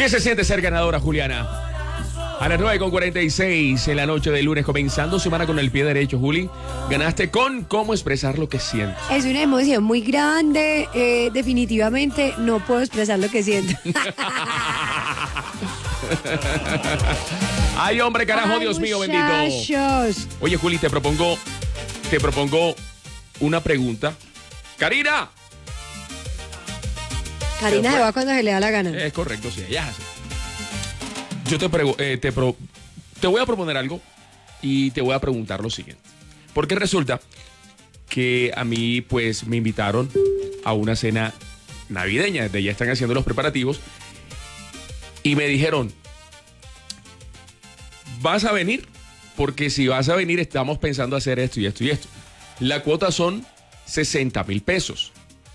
¿Qué se siente ser ganadora, Juliana? A las 9:46 en la noche del lunes, comenzando semana con el pie derecho, Juli. Ganaste con cómo expresar lo que sientes. Es una emoción muy grande. Definitivamente no puedo expresar lo que siento. Ay, hombre, carajo, Dios mío, bendito. Oye, Juli, te propongo una pregunta. ¡Karina! Karina se va cuando se le da la gana. Es correcto, sí, ella es así. Yo te voy a proponer algo y te voy a preguntar lo siguiente. Porque resulta que a mí, pues, me invitaron a una cena navideña. Desde ya están haciendo los preparativos. Y me dijeron, ¿vas a venir? Porque si vas a venir, estamos pensando hacer esto y esto y esto. La cuota son 60,000 pesos.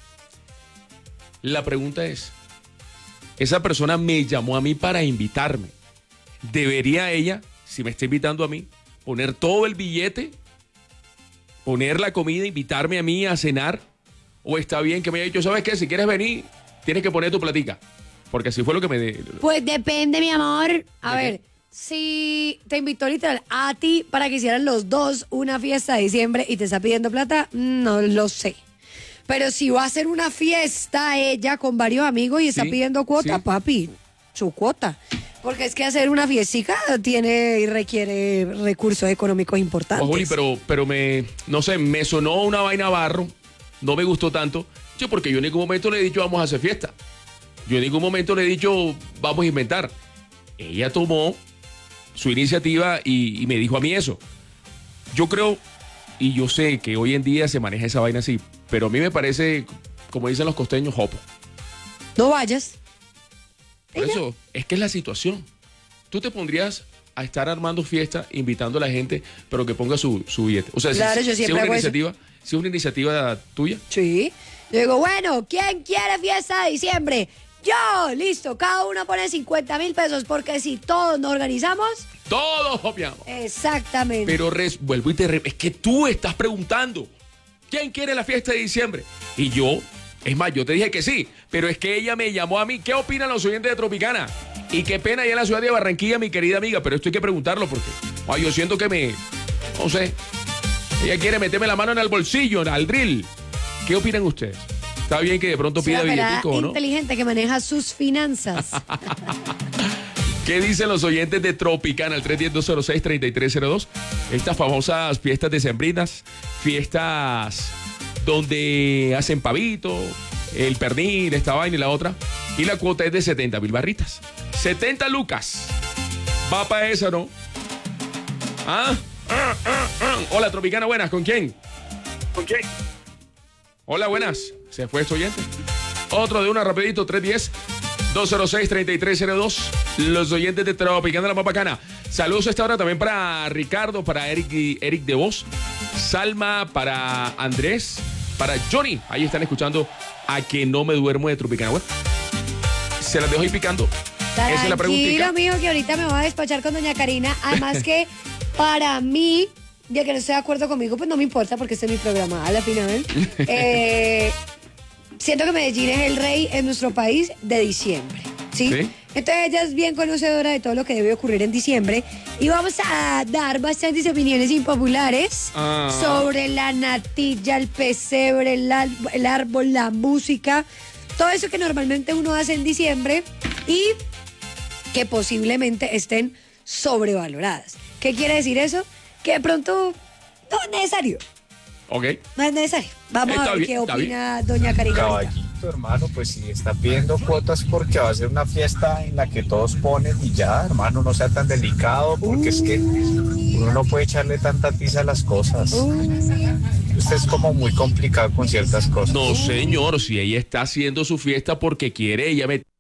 La pregunta es, esa persona me llamó a mí para invitarme. ¿Debería ella, si me está invitando a mí, poner todo el billete, poner la comida, invitarme a mí a cenar? ¿O está bien que me haya dicho, sabes qué, si quieres venir, tienes que poner tu platica? Porque así fue lo que me... Pues depende, mi amor. A ver, si te invitó literal a ti para que hicieran los dos una fiesta de diciembre y te está pidiendo plata, no lo sé. Pero si va a hacer una fiesta ella con varios amigos y está pidiendo cuota, papi, su cuota. Porque es que hacer una fiestica tiene y requiere recursos económicos importantes. Oh, Juli, pero no sé, me sonó una vaina barro, no me gustó tanto, porque yo en ningún momento le he dicho vamos a hacer fiesta. Yo en ningún momento le he dicho vamos a inventar. Ella tomó su iniciativa y me dijo a mí eso. Yo creo, y yo sé que hoy en día se maneja esa vaina así, pero a mí me parece, como dicen los costeños, jopo. No vayas. Por eso, es que es la situación. Tú te pondrías a estar armando fiesta, invitando a la gente, pero que ponga su billete. O sea, claro, yo siempre hago eso. Si es una iniciativa tuya. Sí. Yo digo, bueno, ¿quién quiere fiesta de diciembre? Yo, listo, cada uno pone 50,000 pesos, porque si todos nos organizamos... Todos copiamos. Exactamente. Pero vuelvo y es que tú estás preguntando, ¿quién quiere la fiesta de diciembre? Y yo... Es más, yo te dije que sí, pero es que ella me llamó a mí. ¿Qué opinan los oyentes de Tropicana? Y qué pena allá en la ciudad de Barranquilla, mi querida amiga, pero esto hay que preguntarlo porque yo siento que no sé, ella quiere meterme la mano en el bolsillo, al drill. ¿Qué opinan ustedes? Está bien que de pronto pida billetico, ¿o no? Inteligente que maneja sus finanzas. ¿Qué dicen los oyentes de Tropicana? El 310-206-3302. Estas famosas fiestas decembrinas, fiestas donde hacen pavito, el pernil, esta vaina y la otra. Y la cuota es de 70,000 barritas. 70 lucas. Va para esa, ¿no? Hola, Tropicana, buenas. ¿Con quién? ¿Con quién? Hola, buenas. ¿Se fue este oyente? Otro de una, rapidito, 310-206-3302. Los oyentes de Tropicana, la más bacana. Saludos a esta hora también para Ricardo, para Eric de Voz, Salma, para Andrés, para Johnny. Ahí están escuchando A Que No Me Duermo de Tropicana. Bueno, se las dejo ahí picando. Esa es la preguntita. Tranquilo, mijo, que ahorita me voy a despachar con doña Karina. Además que para mí, ya que no estoy de acuerdo conmigo, pues no me importa porque este es mi programa a la final. Siento que Medellín es el rey en nuestro país de diciembre, ¿sí? Entonces ella es bien conocedora de todo lo que debe ocurrir en diciembre y vamos a dar bastantes opiniones impopulares sobre la natilla, el pesebre, el árbol, la música, todo eso que normalmente uno hace en diciembre y que posiblemente estén sobrevaloradas. ¿Qué quiere decir eso? Que de pronto no es necesario. Ok. No es necesario. Vamos a ver qué opina doña Karina. Caballito, hermano, pues si está pidiendo cuotas porque va a ser una fiesta en la que todos ponen y ya, hermano, no sea tan delicado porque es que uno no puede echarle tanta tiza a las cosas. Usted es como muy complicado con ciertas cosas. No, señor, si ella está haciendo su fiesta porque quiere, ella me...